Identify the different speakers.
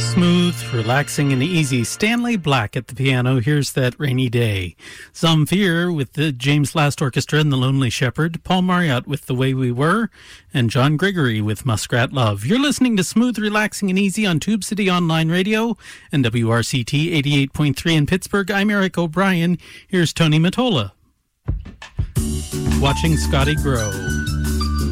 Speaker 1: Smooth, relaxing, and easy. Stanley Black at the piano. Here's That Rainy Day. Zamfir with the James Last Orchestra and The Lonely Shepherd. Paul Marriott with The Way We Were. And John Gregory with Muskrat Love. You're listening to Smooth, Relaxing, and Easy on Tube City Online Radio and WRCT 88.3 in Pittsburgh. I'm Eric O'Brien. Here's Tony Mottola. Watching Scotty Grow.